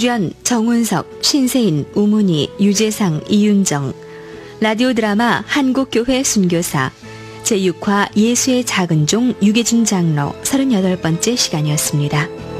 출연 정운석, 신세인, 우문희, 유재상, 이윤정. 라디오 드라마 한국교회 순교사 제6화 예수의 작은 종 유계준 장로 38번째 시간이었습니다.